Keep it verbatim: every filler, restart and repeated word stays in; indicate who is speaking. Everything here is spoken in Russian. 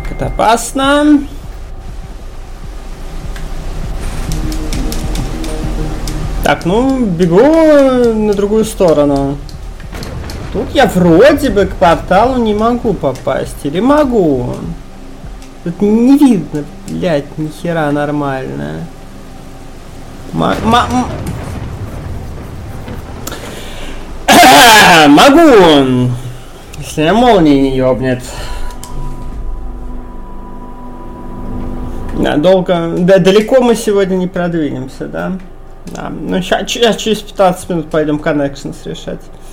Speaker 1: Это опасно. Так, ну, бегу на другую сторону. Тут я вроде бы к порталу не могу попасть. Или могу? Тут не видно, блядь, ни хера нормально. М- м- могу! Если я молнией не ёбнет. Да, долго... Да, далеко мы сегодня не продвинемся, да? Да, ну сейчас через пятнадцать минут пойдем коннекшнс решать.